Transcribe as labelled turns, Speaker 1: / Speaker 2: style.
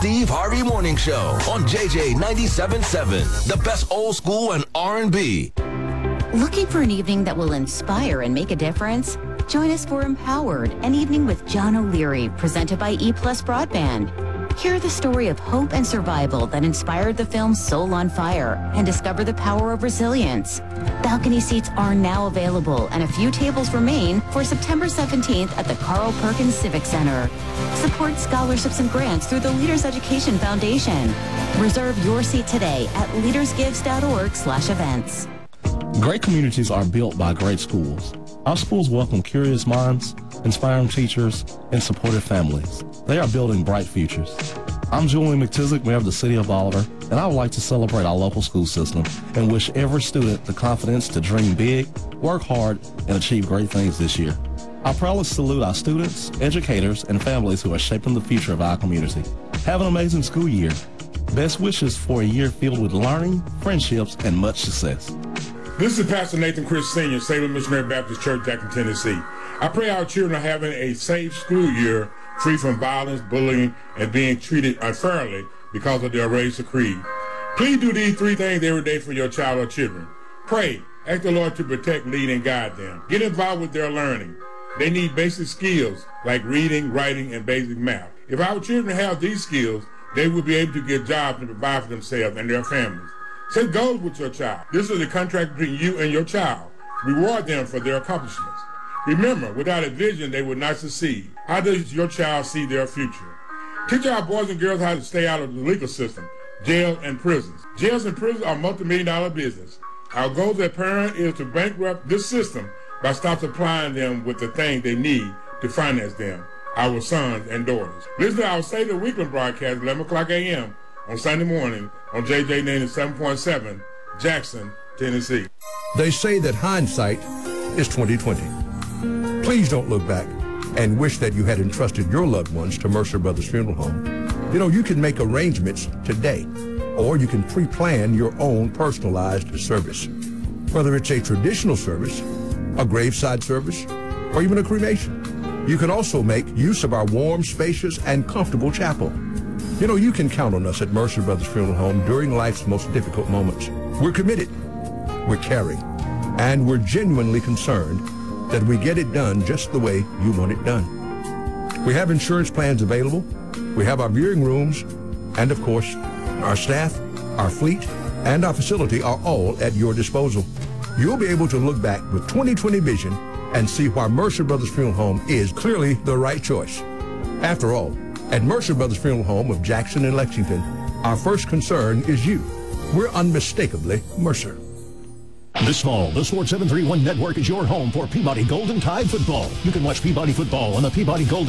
Speaker 1: Steve Harvey Morning Show on JJ 97.7, the best old school and R&B.
Speaker 2: Looking for an evening that will inspire and make a difference? Join us for Empowered, an evening with John O'Leary, presented by E+ Broadband. Hear the story of hope and survival that inspired the film Soul on Fire and discover the power of resilience. Balcony seats are now available and a few tables remain for September 17th at the Carl Perkins Civic Center. Support scholarships and grants through the Leaders Education Foundation. Reserve your seat today at leadersgives.org/events.
Speaker 3: Great communities are built by great schools. Our schools welcome curious minds, inspiring teachers, and supportive families. They are building bright futures. I'm Julian McTizick, Mayor of the City of Bolivar, and I would like to celebrate our local school system and wish every student the confidence to dream big, work hard, and achieve great things this year. I proudly salute our students, educators, and families who are shaping the future of our community. Have an amazing school year. Best wishes for a year filled with learning, friendships, and much success.
Speaker 4: This is Pastor Nathan Chris Sr., Salem Missionary Baptist Church, Jackson, Tennessee. I pray our children are having a safe school year, free from violence, bullying, and being treated unfairly because of their race or creed. Please do these three things every day for your child or children. Pray. Ask the Lord to protect, lead, and guide them. Get involved with their learning. They need basic skills like reading, writing, and basic math. If our children have these skills, they will be able to get jobs and provide for themselves and their families. Set goals with your child. This is a contract between you and your child. Reward them for their accomplishments. Remember, without a vision, they will not succeed. How does your child see their future? Teach our boys and girls how to stay out of the legal system, jail and prisons. Jails and prisons are multi-million-dollar business. Our goal as a parent is to bankrupt this system by stop supplying them with the things they need to finance them, our sons and daughters. Listen to our State of the Weekend broadcast 11 o'clock a.m. on Sunday morning on JJ 97.7, Jackson, Tennessee.
Speaker 5: They say that hindsight is 20/20. Please don't look back and wish that you had entrusted your loved ones to Mercer Brothers Funeral Home. You know, you can make arrangements today, or you can pre-plan your own personalized service. Whether it's a traditional service, a graveside service, or even a cremation. You can also make use of our warm, spacious, and comfortable chapel. You know, you can count on us at Mercer Brothers Funeral Home during life's most difficult moments. We're committed, we're caring, and we're genuinely concerned that we get it done just the way you want it done. We have insurance plans available, we have our viewing rooms, and of course, our staff, our fleet, and our facility are all at your disposal. You'll be able to look back with 20/20 vision and see why Mercer Brothers Funeral Home is clearly the right choice. After all, at Mercer Brothers Funeral Home of Jackson and Lexington, our first concern is you. We're unmistakably Mercer.
Speaker 6: This fall, the Sports 731 Network is your home for Peabody Golden Tide football. You can watch Peabody football on the Peabody Golden